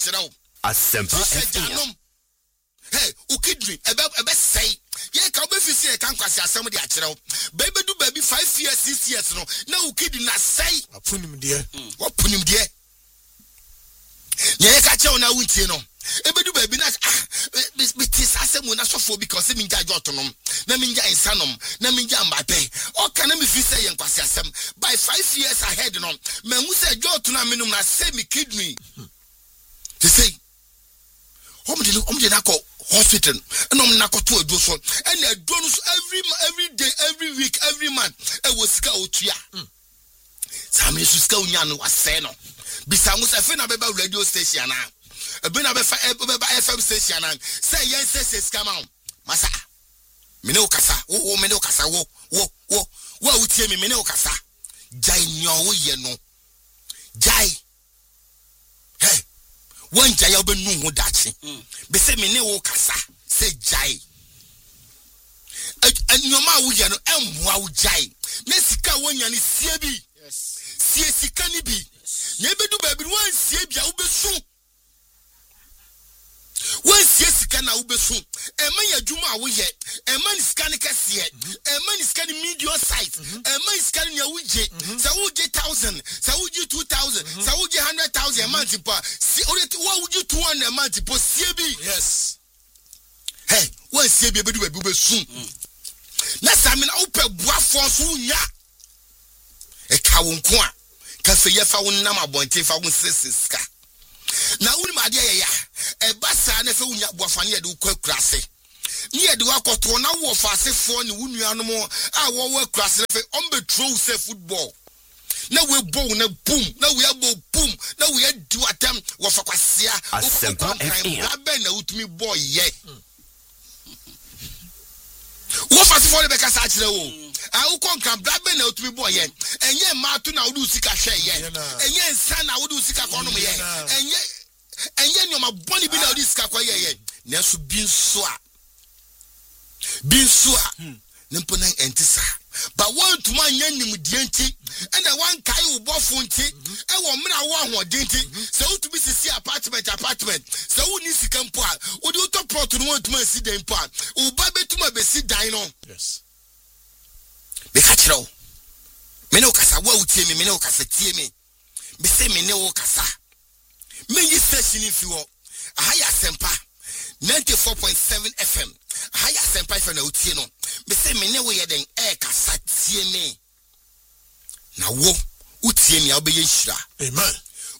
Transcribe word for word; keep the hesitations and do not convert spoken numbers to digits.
chirawo Asempa F M. Hey, ukidri ebe ebe say ye ka obefisi e kan kwase asem de achirawo baby do baby five years six years no na ukidri na say apunim de wapunim de ye ka che na wuntie no ebedu baby na ah bitis asem na sofo because me nja jotonom na me nja insanom na me nja mbape o kana me fi say yen kwase asem by five years ahead no me hu say jotona menum na say me kidney to say home de home de na ko hospital and I'm not to a do so and they do every every day every week every month e was ska otua Sami suska unya no ase no bisa mu se fe na beba radio station na e be na be fa beba F M station na say yen say say ska ma masa me ne okasa wo wo me ne okasa wo wo wo wo utie me me ne okasa jai nyo wo ye no jai hey one jai obe nu ho dachi be say me ne wo kasa say jai anyoma wo ye no emwa wo jai na sika wonya ne sie bi sie sika ni bi na ebedu ba bi wan sie bia wo besu wan sie sika na wo besu e man yadwuma wo ye e man sika ne kase e man sika ne medium size e man sika ne wo je sa wo je one thousand sa wo je two thousand sa wo je one hundred thousand a month pa si wo wo je two hundred a month po sie bi yes hey wan sie bi ebedu ba bi wo besu na samina wo pe boafo so nya e ka wo nko a ka fe ye fa wo nam abonte fa wo sisiska na wuri ma de ye ya e basa na fe wo nya boafo na ye de wo akurase ni ye de wakoto na wo fa asefo ne wo nuanom a wo wo akurase fe on be throw say football na we bow na boom na we abo boom na we do atam wo fa kwasia Asempa F M abe na utumi boy ye wo fa se for le be kasa akire wo a wo kon brabe na otumi boy ye enye ma to na wo du sika hwe ye enye nsa na wo du sika kono ye enye enye nyoma boni bi na wo du sika ko ye ye na so bi nso a bi nso a nempo na entisa ba won tuma anya nimdie nti ena wan kai wo bofo nti e wo mra wo ahode nti se utumi sisi apartment apartment se wo ni sika mpo a wo di to plot no won tuma si den mpo a wo ba betuma be si dan no yes be ka kiro me ne okasa wo utie me me ne okasa tie me be se me ne wo kasa me yi station fi wo ahaya sempa ninety-four point seven F M ahaya sempa F M na utie no be se me ne wo ye den e kasa tie me na wo utie me a wo be ye hira amen